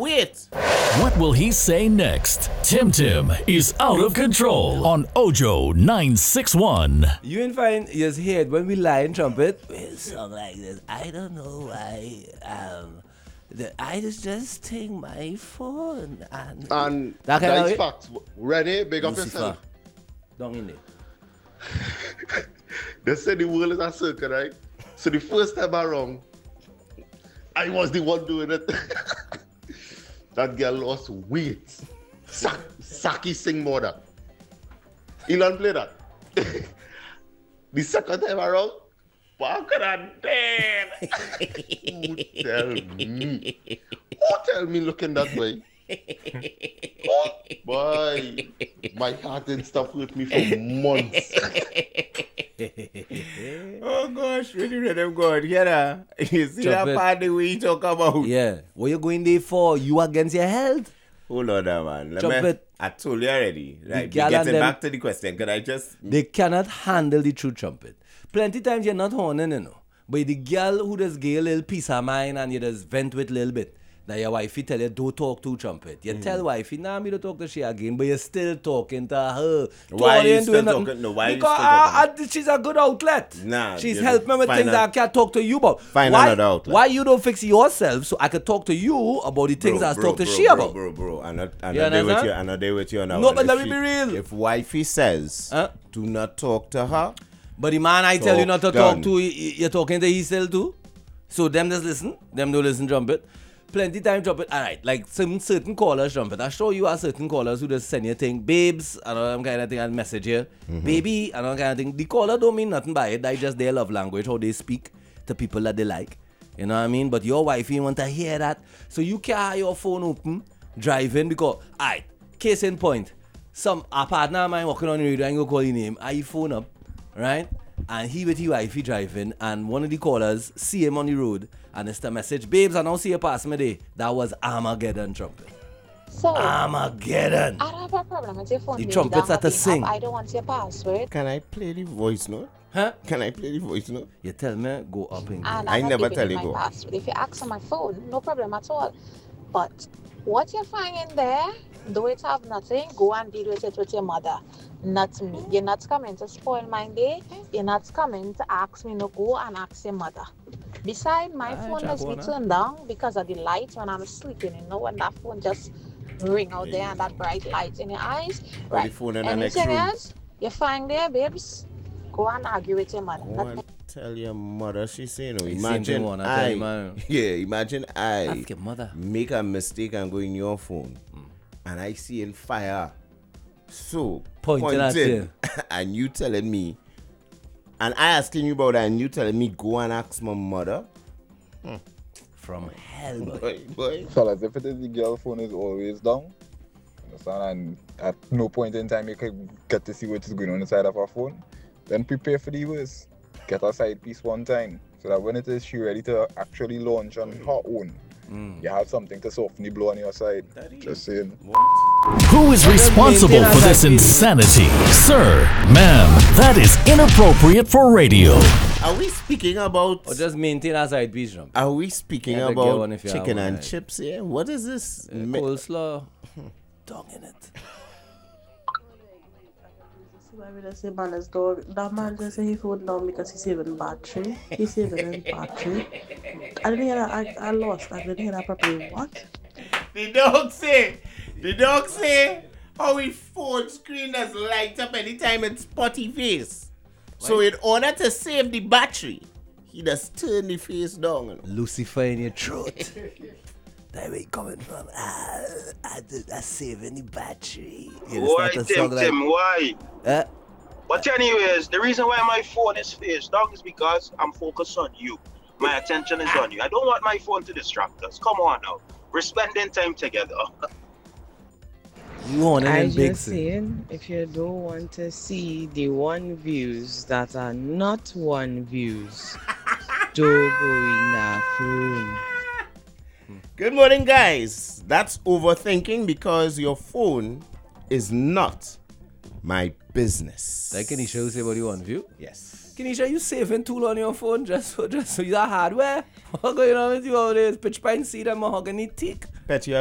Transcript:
Wait. What will he say next? Tim is out of control on Ojo 961. You ain't find his head when we lie in trumpet. Well, song like this. I don't know why. I just take my phone and that is facts. Ready? Big up Lucifer. yourself. Down in there. They said the world is a circle, right? So the first time around, I was the one doing it. That girl lost weight. Saki sing more that. Elon play that. The second time around, fuck that dead. Who tell me looking that way? Oh, boy, my heart and stuff with me for months. Oh gosh, really them good. You see Jump that it. party we talk about? Yeah. What you going there for? You against your health? Hold on there, man. Jump it. I told you already. Right, gal and getting them- back to the question. Can I just... They cannot handle the true trumpet. Plenty times you're not horning, you know. But the girl who does get a little peace of mind and you just vent with a little bit. That your wifey tell you, don't talk to trumpet. You tell wifey, nah, me don't talk to she again, but you're still talking to her. Why Tony you ain't still doing nothing. talking? No, why you because still talking? she's a good outlet. Nah, she's you helped me with find things that I can't talk to you about. Find why, another outlet. Why you don't fix yourself so I could talk to you about the things I talk to she about? Bro, I'm not You there with understand? you. I'm not there with you now. No, And but if let me be real. If wifey says, do not talk to her, But the man I tell you not to Talk talk to, you're talking to he still too. So them just listen. Them don't listen trumpet. Plenty time trumpet. Alright, like some certain callers trumpet. I show you are certain callers who just send you thing, babes, and all them kind of thing and message you. Baby, and all kind of thing. The caller don't mean nothing by it. That's just their love language, how they speak to people that they like. You know what I mean? But your wife, you want to hear that. So you can't have your phone open, driving, because, alright, case in point, a partner of mine walking on the radio and go call his name, I phone up, right? And he with his wife he driving, and one of the callers see him on the road, and it's the message, babes, I don't see you pass me there. That was Armageddon trumpet. So, Armageddon. I don't have a problem with your phone. The being trumpets down are to being sing. up. I don't want your password. can I play the voice note? Huh? Can I play the voice note? You tell me, go up and go. And I I'm not never giving tell you my go. password. If you ask on my phone, no problem at all. But what you're finding there, though it have nothing, go and deal with it with your mother. Not me. You're not coming to spoil my day. You're not coming to ask me no go and ask your mother. Besides, my phone has been turned down because of the light when I'm sleeping. You know, when that phone just ring out there and that bright light in your eyes. Or the phone in the next Anything room. else you find there, babes, go and argue with your mother. Go and tell your mother, she say no. same Imagine thing, one, I tell you, man. imagine I Ask your mother. make a mistake and go in your phone, and I see in fire, so Pointing at you. and you telling me, and I asking you about that, and you telling me go and ask my mother. From hell, boy. Boy. Fellas, if it is the girl phone is always down, understand, and at no point in time you can get to see what is going on inside of her phone, then prepare for the worst. Get her side piece one time, so that when it is she ready to actually launch on her own, you have something to soften the blow on your side. Just saying. Who is responsible for this insanity? Sir, ma'am, that is inappropriate for radio. Are we speaking about? Or just maintain a side piece trumpet. Are we speaking Yeah, the girl about one if you have chicken one, and right. chips here? What is this? Coleslaw. Dog in it. Why would I say man is dog? That man just say he phone down because he's saving battery. He's saving his battery. I didn't hear that. I lost. I didn't hear that properly. What? The dog say, how his phone screen does light up anytime it's spotty face. So in order to save the battery, he just turn the face down. Lucifer in your throat. That way coming from. I saving the battery. You Why, understand the song Tim, why? Eh? But anyways, the reason why my phone is face down is because I'm focused on you. My attention is on you. I don't want my phone to distract us. Come on now. We're spending time together. You want I it in big just thing. saying, if you don't want to see the one views that are not one views, don't go in that phone. Good morning, guys. That's overthinking because your phone is not my business. Like Kenisha who say what you want view? Yes. Kenisha, you saving tool on your phone just so you that hardware? What going on with you over there? Pitch pine seed and mahogany teak? Bet you